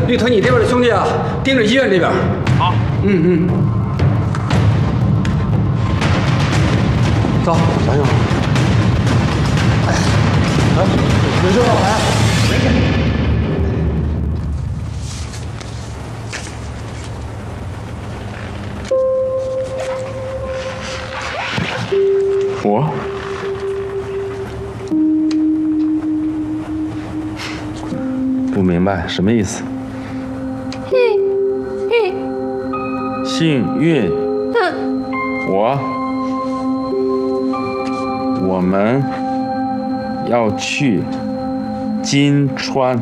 绿藤，你这边的兄弟啊，盯着医院这边。 好。 走，小心。没事吧？没事。 我不明白什么意思。幸运。我们要去金川。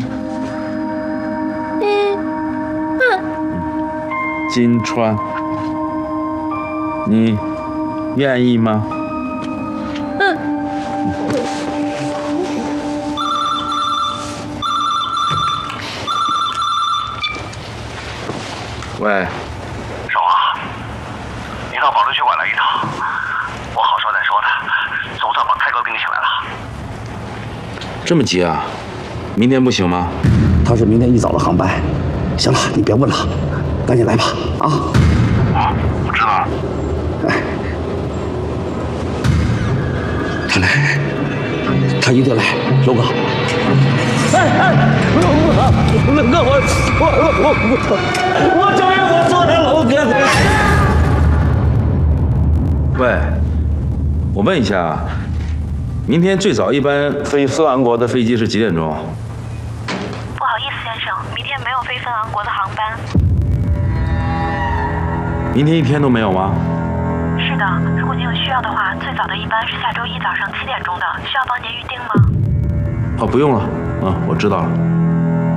金川，你愿意吗？喂， 少华，你到保留区馆来一趟，我好说歹说的，总算把泰哥给你请来了。 这么急啊？明天不行吗？ 他是明天一早的航班。行了，你别问了，赶紧来吧，啊！ 我知道了。 哎，他来，他一定来，龙哥。 龙哥，我承认我错了，龙哥。 喂，我问一下，明天最早一班飞芬昂国的飞机是几点钟？ 不好意思，先生，明天没有飞芬昂国的航班。 明天一天都没有吗？ 是的，如果您有需要的话，最早的一班是下周一早上7点钟的，需要帮您预定吗？ 哦，不用了，我知道了。